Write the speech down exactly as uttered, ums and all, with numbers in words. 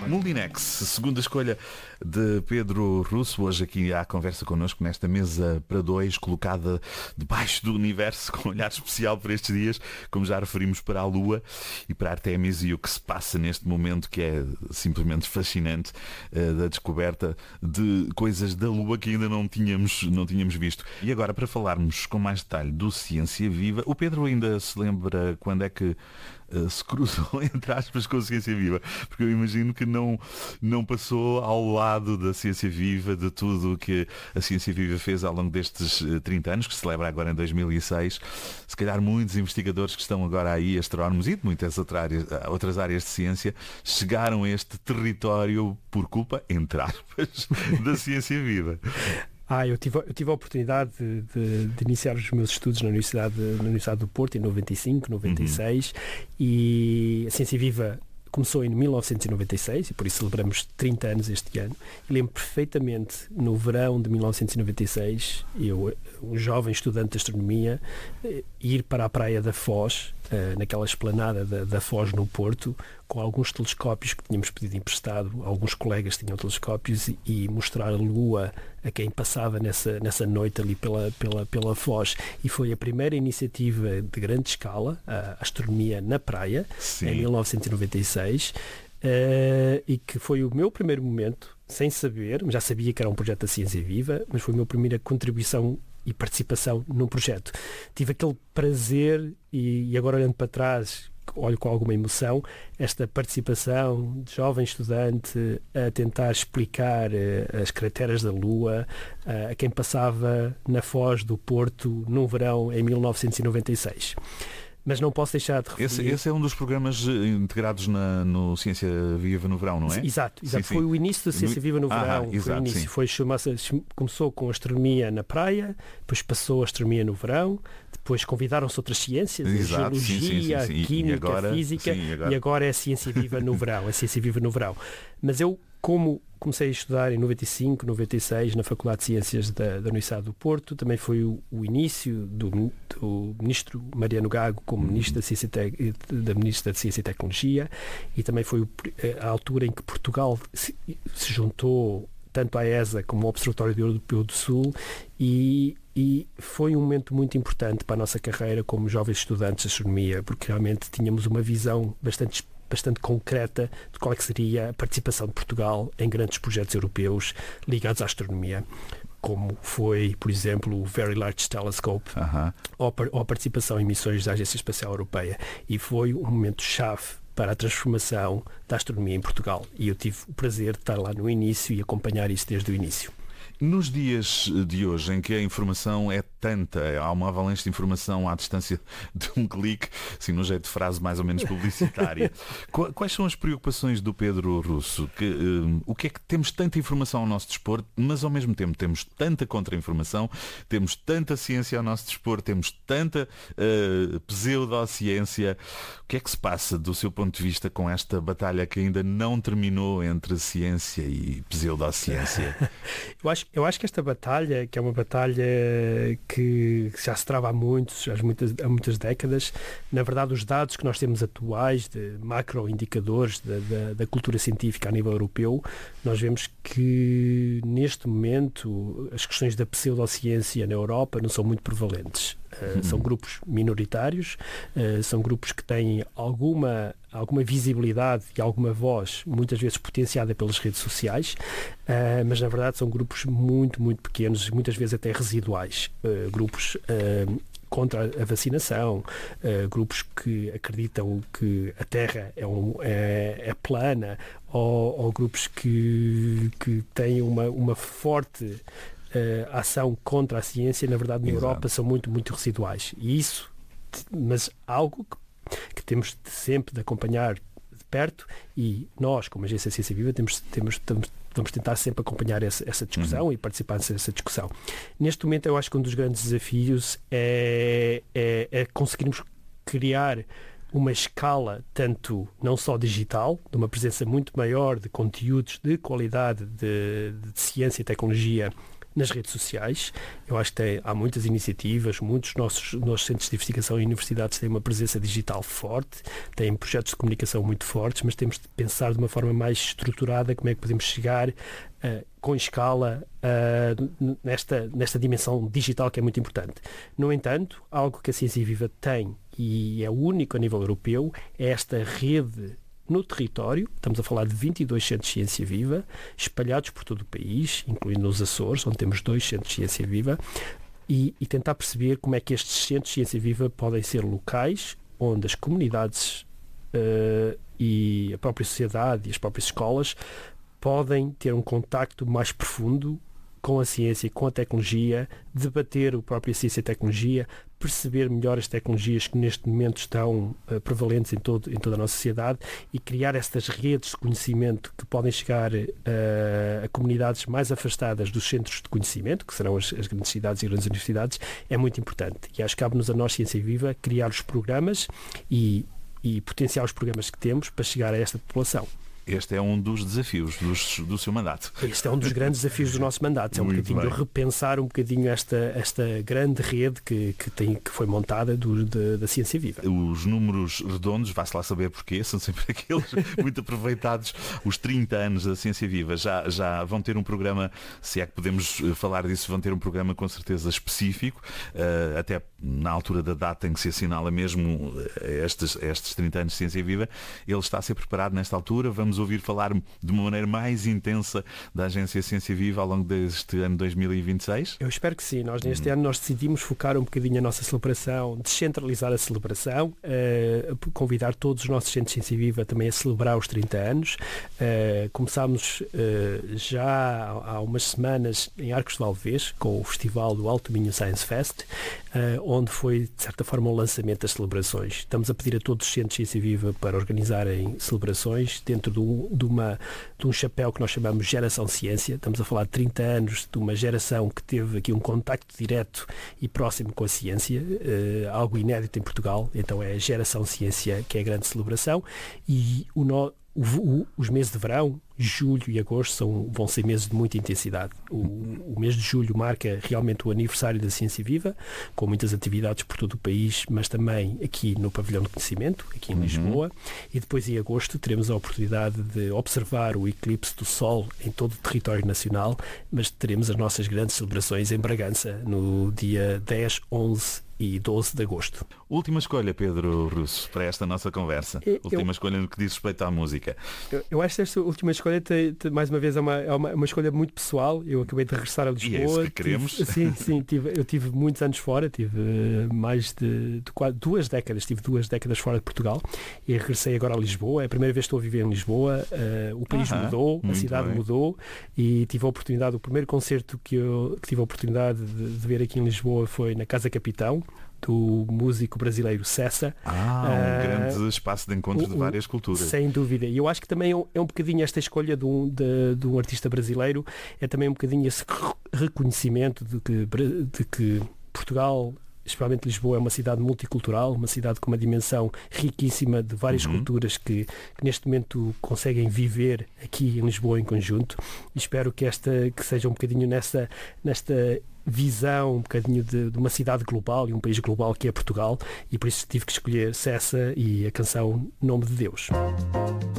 Molinex, segunda escolha de Pedro Russo, hoje aqui à conversa connosco nesta mesa para dois, colocada debaixo do universo, com um olhar especial para estes dias, como já referimos, para a Lua e para Artemis e o que se passa neste momento, que é simplesmente fascinante, uh, da descoberta de coisas da Lua que ainda não tínhamos, não tínhamos visto. E agora, para falarmos com mais detalhe do Ciência Viva, o Pedro ainda se lembra quando é que Uh, se cruzou, entre aspas, com a Ciência Viva, porque eu imagino que não, não passou ao lado da Ciência Viva, de tudo o que a Ciência Viva fez ao longo destes uh, trinta anos, que se celebra agora em dois mil e seis. Se calhar muitos investigadores que estão agora aí, astrónomos e de muitas outras áreas, outras áreas de ciência, chegaram a este território por culpa, entre aspas, da Ciência Viva. Ah, eu tive, eu tive a oportunidade de, de, de iniciar os meus estudos na Universidade, na Universidade do Porto em noventa e cinco, noventa e seis, uhum. E a Ciência Viva começou em mil novecentos e noventa e seis e por isso celebramos trinta anos este ano. E lembro perfeitamente, no verão de mil novecentos e noventa e seis, eu, um jovem estudante de astronomia, ir para a praia da Foz, naquela esplanada da, da Foz no Porto, com alguns telescópios que tínhamos pedido emprestado, alguns colegas tinham telescópios, e, e mostrar a Lua a quem passava nessa, nessa noite ali pela, pela, pela Foz. E foi a primeira iniciativa de grande escala, a astronomia na praia, Sim. em mil novecentos e noventa e seis, uh, e que foi o meu primeiro momento, sem saber, já sabia que era um projeto da Ciência Viva, mas foi a minha primeira contribuição e participação num projeto. Tive aquele prazer e, e agora olhando para trás, olho com alguma emoção, esta participação de jovem estudante a tentar explicar uh, as crateras da Lua uh, a quem passava na Foz do Porto num verão em mil novecentos e noventa e seis. Mas não posso deixar de referir... Esse, esse é um dos programas integrados na, no Ciência Viva no Verão, não é? Exato, exato. Sim, foi sim. o início da Ciência Viva no ah, Verão. Exato, foi o início. Foi, começou com a astronomia na praia, depois passou a astronomia no verão, depois convidaram-se outras ciências, exato, a geologia, sim, sim, sim, sim. a química, e agora, a física, sim, e, agora... e agora é a Ciência Viva no Verão. A Ciência Viva no Verão. Mas eu, como comecei a estudar em noventa e cinco, noventa e seis na Faculdade de Ciências da, da Universidade do Porto, também foi o, o início do, do ministro Mariano Gago como uhum. ministro da Ciência, Te, da Ministra da Ciência e Tecnologia, e também foi o, a altura em que Portugal se, se juntou tanto à E S A como ao Observatório Europeu do Sul, e, e foi um momento muito importante para a nossa carreira como jovens estudantes de astronomia, porque realmente tínhamos uma visão bastante bastante concreta de qual é que seria a participação de Portugal em grandes projetos europeus ligados à astronomia, como foi, por exemplo, o Very Large Telescope, uh-huh. ou, ou a participação em missões da Agência Espacial Europeia. E foi um momento-chave para a transformação da astronomia em Portugal. E eu tive o prazer de estar lá no início e acompanhar isso desde o início. Nos dias de hoje, em que a informação é tanta, há uma avalanche de informação à distância de um clique, assim, num jeito de frase mais ou menos publicitária, quais são as preocupações do Pedro Russo? Que, um, o que é que temos tanta informação ao nosso dispor, mas ao mesmo tempo temos tanta contra-informação, temos tanta ciência ao nosso dispor, temos tanta uh, pseudociência. O que é que se passa, do seu ponto de vista, com esta batalha que ainda não terminou entre ciência e pseudociência? Eu acho Eu acho que esta batalha, que é uma batalha que já se trava há muitos, há muitas, há muitas décadas, na verdade os dados que nós temos atuais de macroindicadores da, da, da cultura científica a nível europeu, nós vemos que neste momento as questões da pseudociência na Europa não são muito prevalentes. Uh, são grupos minoritários, uh, são grupos que têm alguma, alguma visibilidade e alguma voz, muitas vezes potenciada pelas redes sociais, uh, mas na verdade são grupos muito, muito pequenos, muitas vezes até residuais. Uh, grupos uh, contra a vacinação, uh, grupos que acreditam que a Terra é, um, é, é plana, ou, ou grupos que, que têm uma, uma forte Uh, ação contra a ciência, na verdade, na Exato. Europa são muito, muito residuais. E isso, mas algo que, que temos de sempre de acompanhar de perto, e nós, como Agência Ciência Viva, temos, temos, temos, vamos tentar sempre acompanhar essa, essa discussão uhum. e participar dessa discussão. Neste momento, eu acho que um dos grandes desafios é, é, é conseguirmos criar uma escala, tanto não só digital, de uma presença muito maior de conteúdos de qualidade de, de ciência e tecnologia nas redes sociais. Eu acho que tem, há muitas iniciativas, muitos nossos, nossos centros de investigação e universidades têm uma presença digital forte, têm projetos de comunicação muito fortes, mas temos de pensar de uma forma mais estruturada como é que podemos chegar uh, com escala uh, nesta, nesta dimensão digital que é muito importante. No entanto, algo que a Ciência Viva tem e é único a nível europeu é esta rede no território. Estamos a falar de vinte e dois centros de Ciência Viva espalhados por todo o país, incluindo os Açores, onde temos dois centros de Ciência Viva, e, e tentar perceber como é que estes centros de Ciência Viva podem ser locais, onde as comunidades uh, e a própria sociedade e as próprias escolas podem ter um contacto mais profundo com a ciência, com a tecnologia, debater a própria ciência e tecnologia, perceber melhor as tecnologias que neste momento estão uh, prevalentes em, todo, em toda a nossa sociedade e criar estas redes de conhecimento que podem chegar uh, a comunidades mais afastadas dos centros de conhecimento, que serão as, as grandes cidades e grandes universidades, é muito importante. E acho que cabe-nos a nós, Ciência Viva, criar os programas e, e potenciar os programas que temos para chegar a esta população. Este é um dos desafios dos, do seu mandato. Este é um dos grandes desafios do nosso mandato. É um Muito bocadinho bem. repensar um bocadinho esta, esta grande rede que, que, tem, que foi montada do, de, da Ciência Viva. Os números redondos, vá-se lá saber porquê, são sempre aqueles muito aproveitados. Os trinta anos da Ciência Viva já, já vão ter um programa, se é que podemos falar disso, vão ter um programa com certeza específico, uh, até na altura da data em que se assinala mesmo estes, estes trinta anos de Ciência Viva. Ele está a ser preparado nesta altura. Vamos ouvir falar de uma maneira mais intensa da Agência Ciência Viva ao longo deste ano dois mil e vinte e seis? Eu espero que sim. Nós neste hum. ano nós decidimos focar um bocadinho a nossa celebração, descentralizar a celebração, uh, convidar todos os nossos centros de Ciência Viva também a celebrar os trinta anos. Uh, começámos uh, já há umas semanas em Arcos de Valdevez com o festival do Alto Minho Science Fest, uh, onde foi de certa forma o lançamento das celebrações. Estamos a pedir a todos os centros de Ciência Viva para organizarem celebrações dentro de um, de, uma, de um chapéu que nós chamamos Geração Ciência. Estamos a falar de trinta anos de uma geração que teve aqui um contacto direto e próximo com a ciência, uh, algo inédito em Portugal. Então é a Geração Ciência que é a grande celebração, e o, no, o, o, os meses de verão, julho e agosto, são, vão ser meses de muita intensidade. O, o mês de julho marca realmente o aniversário da Ciência Viva, com muitas atividades por todo o país, mas também aqui no Pavilhão de Conhecimento, aqui em uhum. Lisboa, e depois em agosto teremos a oportunidade de observar o eclipse do Sol em todo o território nacional, mas teremos as nossas grandes celebrações em Bragança, no dia dez, onze e doze de agosto. Última escolha, Pedro Russo, para esta nossa conversa. Eu, última escolha no que diz respeito à música. Eu, eu acho que esta última escolha, te, te, mais uma vez, é uma, é uma, uma escolha muito pessoal. Eu acabei de regressar a Lisboa. E é isso que queremos. Tive, sim, sim. Tive, eu tive muitos anos fora, tive uh, mais de, de quase, duas décadas, tive duas décadas fora de Portugal e regressei agora a Lisboa. É a primeira vez que estou a viver em Lisboa. Uh, o país Aham, mudou, a cidade bem. mudou, e tive a oportunidade, o primeiro concerto que eu que tive a oportunidade de, de ver aqui em Lisboa foi na Casa Capitão, do músico brasileiro Cessa. Ah, um uh, grande espaço de encontro uh, de várias culturas. Sem dúvida. E eu acho que também é um, é um bocadinho esta escolha de um, de, de um artista brasileiro, é também um bocadinho esse reconhecimento de que, de que Portugal, especialmente Lisboa, é uma cidade multicultural, uma cidade com uma dimensão riquíssima de várias uhum. culturas que, que neste momento conseguem viver aqui em Lisboa em conjunto. E espero que esta que seja um bocadinho nessa, nesta visão um bocadinho de, de uma cidade global e um país global que é Portugal, e por isso tive que escolher Cessa e a canção Nome de Deus.